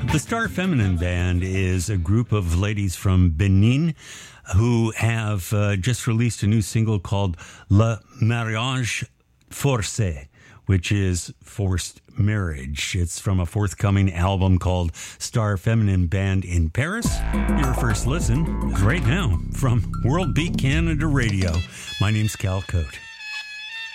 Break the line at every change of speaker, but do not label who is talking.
The Star Feminine Band is a group of ladies from Benin who have just released a new single called Le Mariage Forcé, which is forced marriage. It's from a forthcoming album called Star Feminine Band in Paris. Your first listen is right now from World Beat Canada Radio. My name's Cal Cote.